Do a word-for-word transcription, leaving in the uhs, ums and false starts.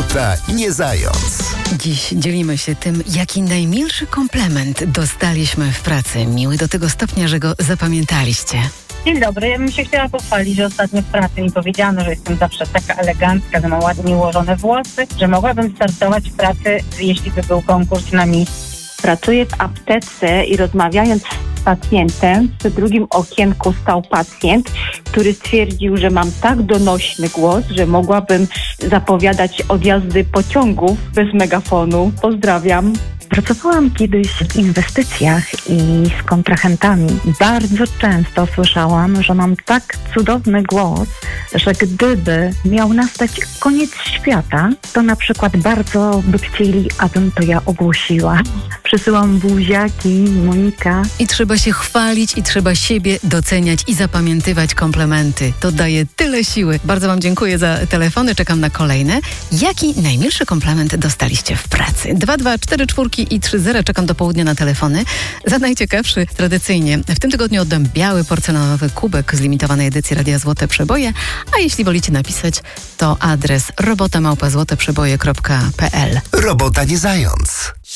Robota nie zając. Dziś dzielimy się tym, jaki najmilszy komplement dostaliśmy w pracy. Miły do tego stopnia, że go zapamiętaliście. Dzień dobry, ja bym się chciała pochwalić, że ostatnio w pracy mi powiedziano, że jestem zawsze taka elegancka, że mam ładnie ułożone włosy, że mogłabym startować w pracy, jeśli by był konkurs na Miss. Pracuję w aptece i rozmawiając z pacjentem, przy drugim okienku stał pacjent, który stwierdził, że mam tak donośny głos, że mogłabym zapowiadać odjazdy pociągów bez megafonu. Pozdrawiam. Pracowałam kiedyś w inwestycjach i z kontrahentami. Bardzo często słyszałam, że mam tak cudowny głos, że gdyby miał nastać koniec świata, to na przykład bardzo by chcieli, abym to ja ogłosiła. Przysyłam buziaki, Monika. I trzeba się chwalić, i trzeba siebie doceniać i zapamiętywać komplementy. To daje tyle siły. Bardzo Wam dziękuję za telefony, czekam na kolejne. Jaki najmilszy komplement dostaliście w pracy? dwa dwa cztery cztery i trzy zero, czekam do południa na telefony. Za najciekawszy tradycyjnie w tym tygodniu oddam biały porcelanowy kubek z limitowanej edycji Radia Złote Przeboje, a jeśli wolicie napisać, to adres robota małpa złote przeboje kropka p l. Robota nie zając.